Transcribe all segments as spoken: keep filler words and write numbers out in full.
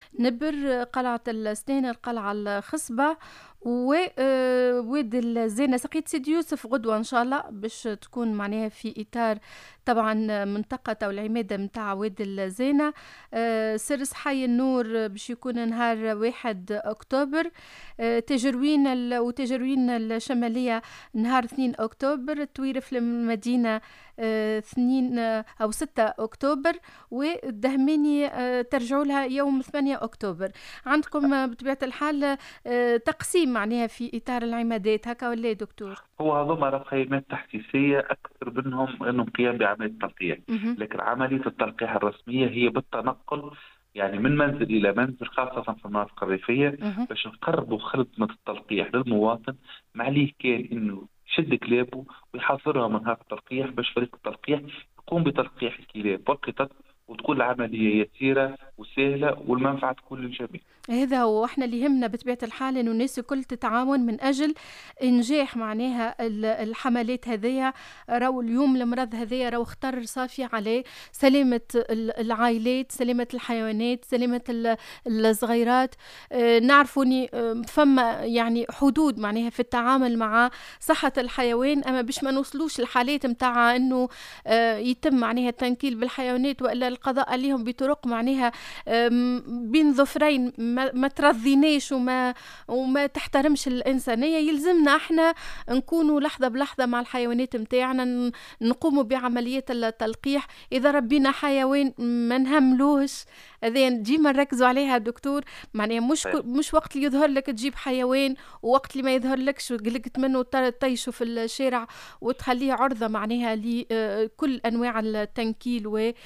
نبر، قلعة السنين، القلعة الخصبة، وواد الزينة. سقيت سيدي يوسف غدوة إن شاء الله باش تكون معناها في إطار طبعا منطقة أو العمادة متاع واد الزينة. آه، سرس حي النور باش يكون نهار واحد أكتوبر. آه، تجروين ال- وتجروين الشمالية نهار اثنين أكتوبر. تويرف المدينة آه، اثنين آه، أو ستة أكتوبر. والدهميني آه، ترجعوا لها يوم ثمانية أكتوبر. عندكم آه، بطبيعة الحال آه، تقسيم معناها في إطار العمادات هكا ولا يا دكتور؟ هو هذوما راه خيمات تحسيسية أكثر منهم أنهم قيام بعملية تلقيح. مهم. لكن عملية التلقيح الرسمية هي بالتنقل، يعني من منزل إلى منزل، خاصة في المناطق الريفية، مهم. باش نقربوا خدمة التلقيح للمواطن. ما عليه كان أنه يشد كلابه ويحضرها من هذا التلقيح، باش فريق التلقيح يقوم بتلقيح الكلاب والقطط، وتكون العملية يسيرة وسهلة والمنفعة تكون للجميع. هذا هو احنا اللي يهمنا بطبيعة الحال انه الناس الكل تتعاون من اجل انجاح معناها ال- الحملات هذيا. راهو اليوم المرض هذايا راهو خطر صافي عليه سلامة ال- العائلات، سلامة الحيوانات، سلامة ال- الصغيرات. اه نعرفوا اني اه فما يعني حدود معناها في التعامل مع صحة الحيوان، اما باش ما نوصلوش الحالات متاع انه اه يتم معناها التنكيل بالحيوانات والا القضاء عليهم بطرق معناها أم، بين ظفرين ما, ما ترضيناش وما وما تحترمش الإنسانية. يلزمنا احنا نكونوا لحظة بلحظة مع الحيوانات متاعنا، ن- نقوموا بعمليات التلقيح. إذا ربينا حيوان ما نهملوهش، هذه ديما نركزوا عليها دكتور. معناها مش ك- مش وقت اللي يظهر لك تجيب حيوان ووقت اللي ما يظهر لكش قلقت منه ت- تطيشه في الشارع وتخليه عرضة معناها لكل أنواع التنكيل و ال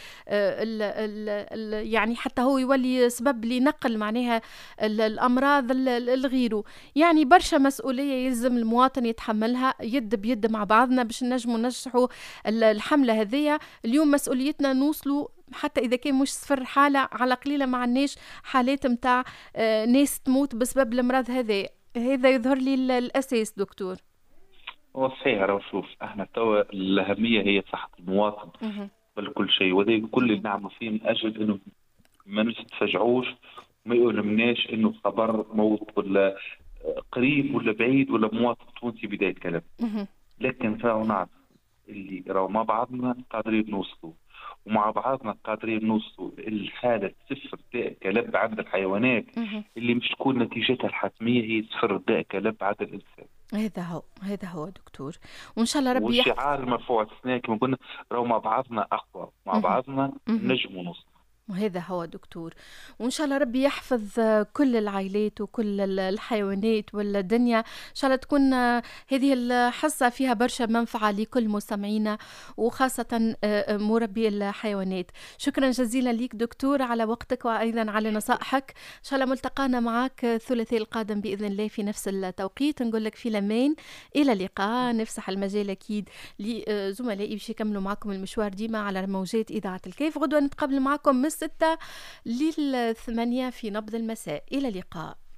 ال ال يعني حتى هو يولي سبب لنقل معناها ال- الأمراض ال- الغيره. يعني برشا مسؤولية يلزم المواطن يتحملها يد بيد مع بعضنا باش نجموا ننجحوا ال- الحملة هذية. اليوم مسؤوليتنا نوصلوا حتى إذا كان مش صفر حالة على قليلة ما عناش حالات متاع آه، ناس تموت بسبب المرض هذا. هذا يظهر لي ال- الأساس دكتور. هو صحيح، راه شوف احنا توا الأهمية هي صحة المواطن مهم. قبل كل شيء، وهذا كل اللي مهم. نعمل فيه من أجل إنه ما نتفجعوش وما يؤلمناش إنه خبر موت ولا قريب ولا بعيد ولا مواطن تونسي بداية كلام. مهم. لكن فهو نعرف اللي راهو مع بعضنا قادرين نوصلوا، ومع بعضنا قادرين نوصلوا الحالة صفر داء كلب عند الحيوانات، مهم. اللي مش تكون نتيجتها الحتمية هي صفر داء كلب عند الإنسان. هذا هو هذا هو دكتور، وإن شاء الله ربي يحفظ. والشعار المرفوع السنة كما قلنا، راهو مع بعضنا أقوى، مع مهم. بعضنا مهم. نجموا نوصل. وهذا هو دكتور، وإن شاء الله ربي يحفظ آه، كل العائلات وكل ال- الحيوانات والدنيا. إن شاء الله تكون آه، هذه الحصة فيها برشا منفعة لكل مستمعينا وخاصة آه، آه، مربي الحيوانات. شكرا جزيلا ليك دكتور على وقتك وأيضا على نصائحك. إن شاء الله ملتقانا معك الثلاثاء القادم بإذن الله في نفس التوقيت. نقول لك في الأمان، إلى اللقاء. نفسح المجال أكيد لزملائي باش يكملوا معكم المشوار ديما على موجات إذاعة الكيف. غدوة نتقابل معكم من ستة للثمانية في نبض المساء. إلى اللقاء.